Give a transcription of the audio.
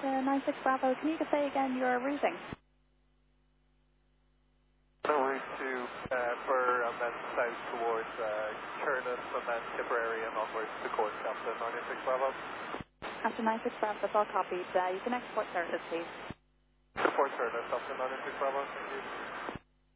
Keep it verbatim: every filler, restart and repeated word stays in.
Delta nine six Bravo, can you just say again your routing? Runway two uh, for and then south towards uh, Chernus and then Tipperary and onwards to Cork after nine six Bravo. After nine six Bravo, that's all copied. Uh, you can export service, please. Support Chernus after nine six Bravo, thank you.